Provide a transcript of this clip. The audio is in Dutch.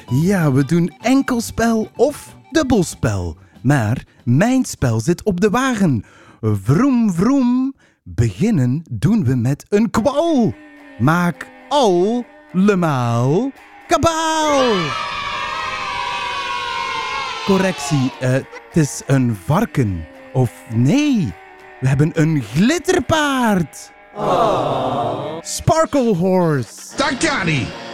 Ja, we doen enkelspel of dubbelspel. Maar mijn spel zit op de wagen. Vroom, vroom. Beginnen doen we met een kwal. Maak allemaal kabaal. Correctie, het is een varken. Of nee, we hebben een glitterpaard. Sparkle Horse. Dat kan niet.